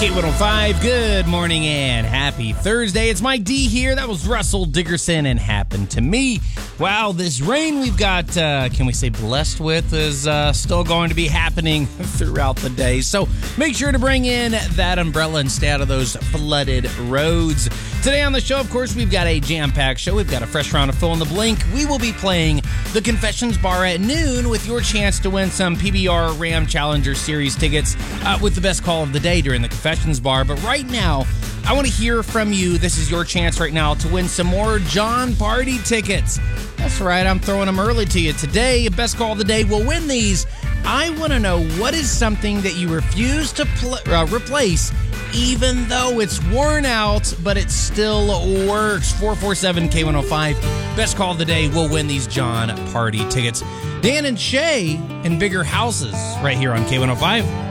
K105, good morning and happy Thursday. It's Mike D here. That was Russell Dickerson and Happened to Me. Wow, this rain we've got, can we say blessed with, is still going to be happening throughout the day. So make sure to bring in that umbrella and stay out of those flooded roads. Today on the show, of course, we've got a jam-packed show. We've got a fresh round of Fill in the Blank. We will be playing the Confessions Bar at noon with your chance to win some PBR Ram Challenger Series tickets with the best call of the day during the Confessions Bar. But right now, I want to hear from you. This is your chance right now to win some more John Party tickets. That's right, I'm throwing them early to you today. Best call of the day will win these. I want to know, what is something that you refuse to replace even though it's worn out, but it still works? 447-K105. Best call of the day will win these John Party tickets. Dan and Shay in Bigger Houses right here on K105.